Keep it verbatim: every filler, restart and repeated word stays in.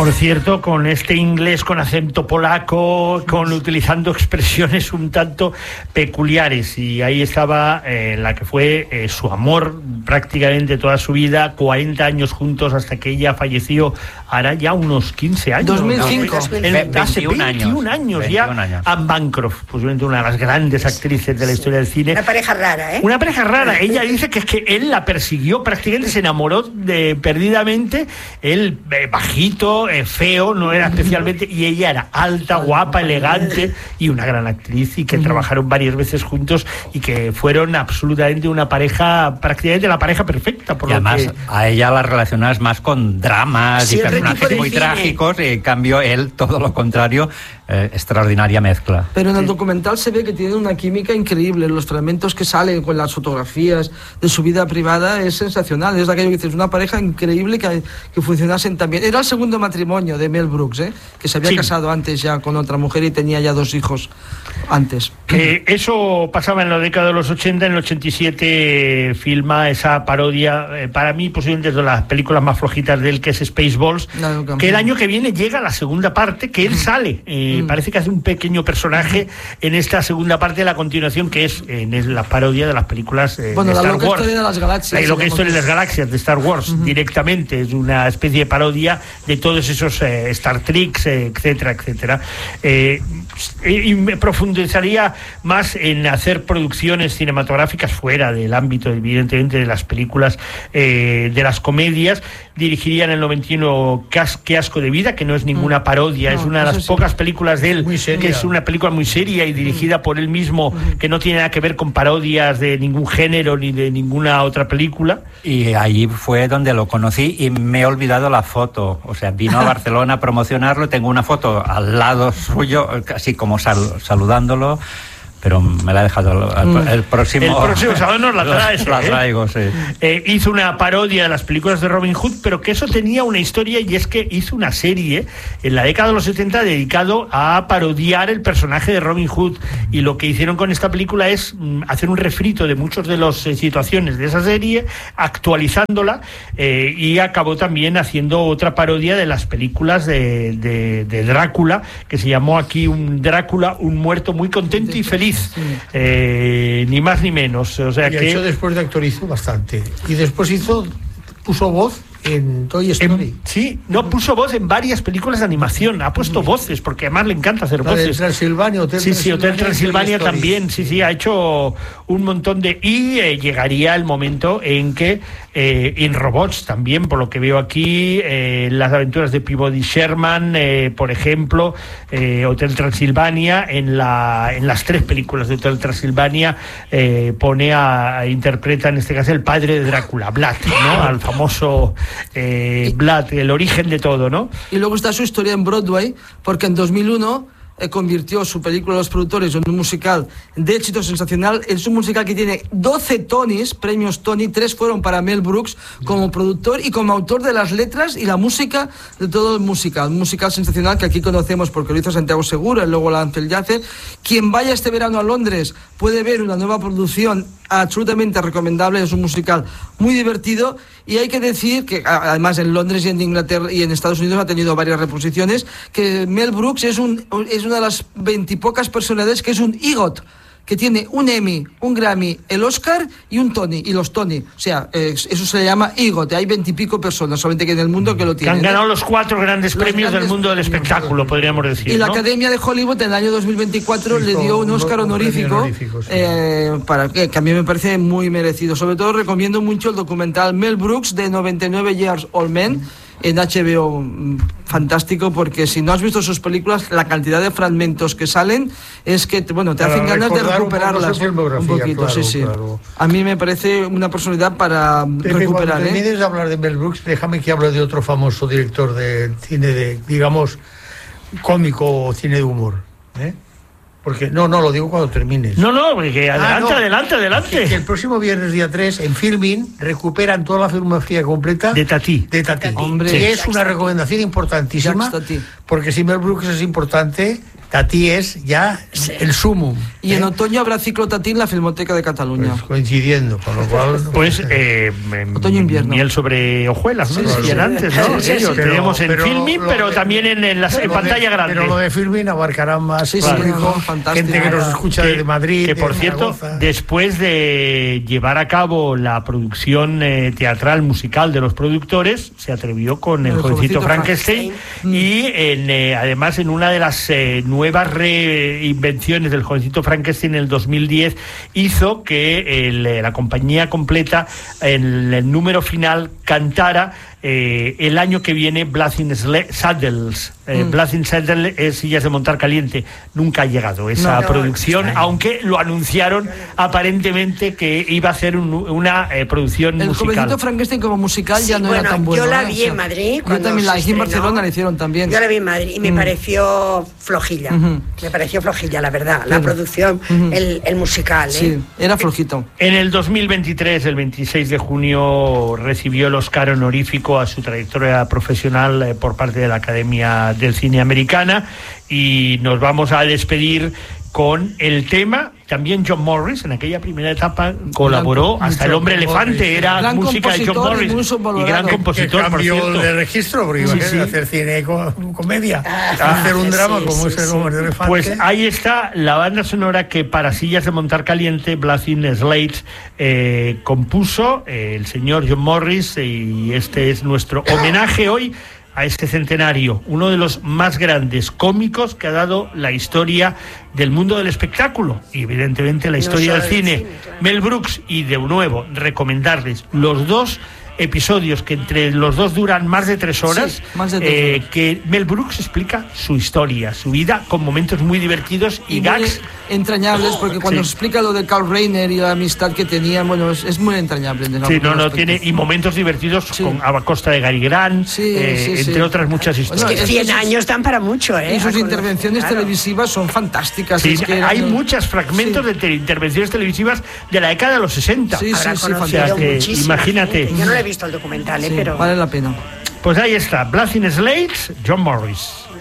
Por cierto, con este inglés con acento polaco, con utilizando expresiones un tanto peculiares, y ahí estaba eh, la que fue eh, su amor prácticamente toda su vida, cuarenta años juntos hasta que ella falleció, hará ya unos quince años. dos mil cinco. ¿no? El, hace veintiún años, años veintiún ya. Años. Anne Bancroft, posiblemente una de las grandes actrices de la historia del cine. Una pareja rara, ¿eh? Una pareja rara. Ella dice que es que él la persiguió, prácticamente se enamoró de, perdidamente. Él eh, bajito, eh, feo, no era especialmente, y ella era alta, guapa, elegante y una gran actriz, y que trabajaron varias veces juntos y que fueron absolutamente una pareja, prácticamente la pareja perfecta. Por y lo además que... a ella la relacionas más con dramas sí, y personajes muy cine. trágicos, y en cambio él todo lo contrario, eh, extraordinaria mezcla. Pero en el documental se ve que tiene una química increíble. Los fragmentos que salen con las fotografías de su vida privada es sensacional. Es aquello que dices, una pareja increíble que, que funcionasen también. Era el segundo matrimonio de Mel Brooks, ¿eh? Que se había sí. casado antes ya con otra mujer y tenía ya dos hijos antes. Eh, eso pasaba en la década de los ochenta. En el ochenta y siete filma esa parodia, eh, para mí posiblemente de las películas más flojitas de él, que es Spaceballs, no, no, que el año que viene llega la segunda parte, que él sale, eh, mm. parece que hace un pequeño personaje en esta segunda parte de la continuación, que es, eh, es la parodia de las películas eh, bueno, de Star la Wars. De las galaxias, la, lo que es historia de las galaxias de Star Wars, uh-huh. directamente, es una especie de parodia de todos esos eh, Star Treks, eh, etcétera, etcétera. Eh, y me profundizaría más en hacer producciones cinematográficas fuera del ámbito, evidentemente, de las películas, eh, de las comedias. Dirigiría en el noventa y uno Qué asco de vida, que no es ninguna parodia, no, es una de las sí. pocas películas de él, que es una película muy seria y dirigida por él mismo, uh-huh. que no tiene nada que ver con parodias de ningún género ni de ninguna otra película. Y ahí fue donde lo conocí y me he olvidado la foto. O sea, vino a Barcelona a promocionarlo, tengo una foto al lado suyo, casi como sal, saludándolo, pero me la ha dejado el, el, el próximo. El próximo sábado nos la traes. La traigo, sí. Eh, hizo una parodia de las películas de Robin Hood, pero que eso tenía una historia, y es que hizo una serie en la década de los setenta dedicado a parodiar el personaje de Robin Hood, y lo que hicieron con esta película es mm, hacer un refrito de muchas de las eh, situaciones de esa serie, actualizándola, eh, y acabó también haciendo otra parodia de las películas de, de, de Drácula, que se llamó aquí un Drácula, un muerto muy contento y feliz. Sí. Eh, ni más ni menos, o sea y que hecho después de actor hizo bastante, y después hizo puso voz en Toy Story. En, sí, no, puso voz en varias películas de animación, ha puesto mm. voces, porque además le encanta hacer la voces. De Transilvania, Hotel sí, sí, Hotel Transilvania también, sí, sí, ha hecho un montón de... Y eh, llegaría el momento en que eh, en Robots también, por lo que veo aquí, eh, las aventuras de Peabody Sherman, eh, por ejemplo, eh, Hotel Transilvania, en la en las tres películas de Hotel Transilvania eh, pone a, a interpreta en este caso el padre de Drácula, Vlad, ¿no? Al famoso eh, Vlad, el origen de todo, ¿no? Y luego está su historia en Broadway, porque en dos mil uno eh, convirtió su película Los Productores en un musical de éxito sensacional. Es un musical que tiene doce Tonys, premios Tony, tres fueron para Mel Brooks como productor y como autor de las letras y la música de todo el musical. Un musical sensacional que aquí conocemos porque lo hizo Santiago Segura, luego la Ansel Yacer. Quien vaya este verano a Londres puede ver una nueva producción absolutamente recomendable, es un musical muy divertido, y hay que decir que además en Londres y en Inglaterra y en Estados Unidos ha tenido varias reposiciones, que Mel Brooks es, un, es una de las veintipocas personalidades que es un EGOT, que tiene un Emmy, un Grammy, el Oscar y un Tony, y los Tony, o sea, eh, eso se le llama EGOT, hay veintipico personas solamente que en el mundo que lo tienen. Que han ganado, ¿eh?, los cuatro grandes los premios grandes del mundo del espectáculo, podríamos decir. Y ¿no? la Academia de Hollywood en el año dos mil veinticuatro sí, le dio un Oscar un, honorífico, honorífico sí. eh, para que, que a mí me parece muy merecido. Sobre todo recomiendo mucho el documental Mel Brooks de noventa y nueve Years Old Men en H B O, fantástico, porque si no has visto sus películas, la cantidad de fragmentos que salen es que, bueno, te para hacen ganas de recuperarlas un, un poquito, claro, sí, sí. Claro. A mí me parece una personalidad para Pepe, recuperar. Cuando termines ¿eh? de hablar de Mel Brooks, déjame que hable de otro famoso director de cine de, digamos, cómico o cine de humor, ¿eh? Porque, no, no, lo digo cuando termines. No, no, porque adelante, ah, no. adelante, adelante. Que, que el próximo viernes, día tres, en Filmin, recuperan toda la filmografía completa de Tati. De Tati. Hombre, que es una recomendación importantísima, porque si Mel Brooks es importante, Tatí es ya sí. el sumum. Y ¿eh? en otoño habrá ciclo Tatí en la Filmoteca de Cataluña. Pues coincidiendo, con lo cual... Pues eh, otoño-invierno. Miel sobre hojuelas, ¿no? Sí, sí, decían sí. antes, ¿no? Sí, sí, sí. Lo tenemos en pero, Filmin, lo pero de, también en, en, la, en pantalla de, grande. Pero lo de Filmin abarcará más sí, público, sí, no, gente que nos escucha que, desde Madrid. Que, por cierto, Zaragoza. Después de llevar a cabo la producción eh, teatral musical de los productores, se atrevió con El, el jovencito, jovencito Frankenstein, Frankenstein y en, eh, además en una de las eh, nuevas reinvenciones del jovencito Frankenstein en el dos mil diez hizo que el, la compañía completa en el número final cantara eh, el año que viene Blazing Saddles. Eh, mm. Blazing Saddles es sillas de montar caliente. Nunca ha llegado esa no, producción, no, aunque lo anunciaron aparentemente que iba a ser un, una eh, producción el musical. El jovencito Frankenstein como musical sí, ya no bueno, era tan bueno. Yo la ¿eh? vi o sea, en Madrid. Yo también la vi en Barcelona, la hicieron también. Yo la vi en Madrid y me mm. pareció flojilla. Mm-hmm. Me pareció flojilla, la verdad. La claro. producción, mm-hmm. el, el musical. ¿eh? Sí, era flojito. En el dos mil veintitrés, el veintiséis de junio, recibió el Oscar honorífico a su trayectoria profesional eh, por parte de la Academia del Cine Americana, y nos vamos a despedir con el tema. También John Morris en aquella primera etapa colaboró, gran, hasta El Hombre Elefante Morris, era gran música de John Morris y, y gran compositor, que cambió por de registro porque sí, iba sí. a hacer cine con comedia, ah, hacer un drama sí, como sí, es El Hombre sí. Elefante. Pues ahí está la banda sonora que para sillas de montar caliente Blazing Slates eh, compuso eh, el señor John Morris, y este es nuestro homenaje hoy a este centenario, uno de los más grandes cómicos que ha dado la historia del mundo del espectáculo y evidentemente la historia no del cine, cine claro. Mel Brooks. Y de nuevo recomendarles los dos episodios que entre los dos duran más de tres horas, sí, más de tres eh, horas. Que Mel Brooks explica su historia, su vida, con momentos muy divertidos y, y gags entrañables, porque cuando sí. explica lo de Carl Reiner y la amistad que tenían, bueno, es, es muy entrañable. Sí, no, no, tiene, y momentos divertidos sí. con a costa de Gary Grant, sí, eh, sí, entre sí. otras muchas historias. Es que cien años dan para mucho, ¿eh? Y sus intervenciones claro. televisivas son fantásticas. Sí, es que hay eran... muchos fragmentos sí. de te- intervenciones televisivas de la década de los sesenta. Sí, Habrá sí, sí, o sea, que, imagínate. Gente. Yo no lo he visto el documental, sí, ¿eh? Pero vale la pena. Pues ahí está, Blazing Slates, John Morris.